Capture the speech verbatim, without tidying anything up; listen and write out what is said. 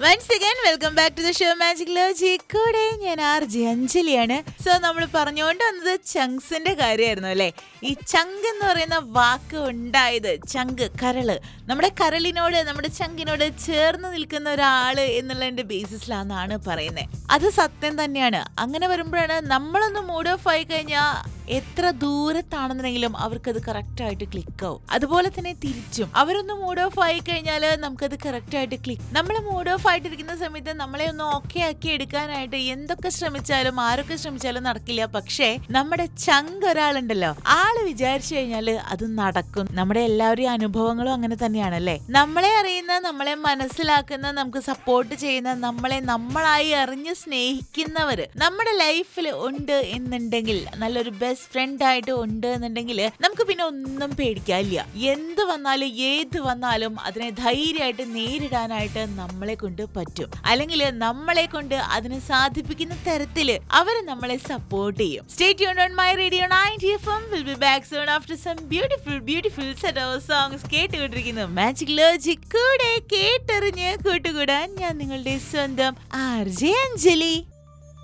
Once again, welcome back to the show Magic Logic. കൂടെ ഞാൻ R J അഞ്ജലിയാണ്. So നമ്മൾ പറഞ്ഞുകൊണ്ട് വന്നത് ചങ്ക്സിന്റെ കാര്യമായിരുന്നു അല്ലേ. ഈ ചങ്ക് എന്ന് പറയുന്ന വാക്ക് ഉണ്ടായത് ചങ്ക് കരള്, നമ്മുടെ കരളിനോട് നമ്മുടെ ചങ്കിനോട് ചേർന്ന് നിൽക്കുന്ന ഒരാള് എന്നുള്ളതിന്റെ ബേസിസിലാണെന്നാണ് പറയുന്നത്. അത് സത്യം തന്നെയാണ്. അങ്ങനെ വരുമ്പോഴാണ് നമ്മളൊന്ന് മൂഡ് ഓഫ് ആയി കഴിഞ്ഞാൽ എത്ര ദൂരത്താണെന്നുണ്ടെങ്കിലും അവർക്കത് കറക്റ്റ് ആയിട്ട് ക്ലിക്ക് ആവും. അതുപോലെ തന്നെ തിരിച്ചും അവരൊന്ന് മൂഡ് ഓഫ് ആയി കഴിഞ്ഞാൽ നമുക്കത് കറക്റ്റ് ആയിട്ട് ക്ലിക്ക്. നമ്മൾ മൂഡ് ഓഫ് ആയിട്ടിരിക്കുന്ന സമയത്ത് നമ്മളെ ഒന്ന് ഓക്കെ ആക്കി എടുക്കാനായിട്ട് എന്തൊക്കെ ശ്രമിച്ചാലും ആരൊക്കെ ശ്രമിച്ചാലും നടക്കില്ല. പക്ഷേ നമ്മുടെ ചങ്ക് ഒരാളുണ്ടല്ലോ, ആള് വിചാരിച്ചു കഴിഞ്ഞാല് അത് നടക്കും. നമ്മുടെ എല്ലാവരുടെയും അനുഭവങ്ങളും അങ്ങനെ തന്നെയാണല്ലേ. നമ്മളെ അറിയുന്ന, നമ്മളെ മനസ്സിലാക്കുന്ന, നമുക്ക് സപ്പോർട്ട് ചെയ്യുന്ന, നമ്മളെ നമ്മളായി അറിഞ്ഞ് സ്നേഹിക്കുന്നവര് നമ്മുടെ ലൈഫിൽ ഉണ്ട് എന്നുണ്ടെങ്കിൽ, നല്ലൊരു ബെസ്റ്റ് ഫ്രണ്ട് ആയിട്ട് ഉണ്ട് എന്നുണ്ടെങ്കിൽ നമുക്ക് പിന്നെ ഒന്നും പേടിക്കാനില്ല. എന്ത് വന്നാലും ഏത് വന്നാലും അതിനെ ധൈര്യമായിട്ട് നേരിടാനായിട്ട് നമ്മളെ കൊണ്ട് പറ്റും. അല്ലെങ്കിൽ നമ്മളെ കൊണ്ട് അതിനെ സാധിപ്പിക്കുന്ന തരത്തില് അവര് നമ്മളെ സപ്പോർട്ട് ചെയ്യും. Stay tuned on my radio ninety F M. We'll be back soon after some beautiful beautiful set of songs. കേട്ടുകൊണ്ടിരിക്കുന്നു മാജിക് ലോജിക്. കൂടെ കേട്ടറിഞ്ഞ് കൂട്ടുകൂടാൻ ഞാൻ നിങ്ങളുടെ സ്വന്തം ആർ ജെ അഞ്ജലി.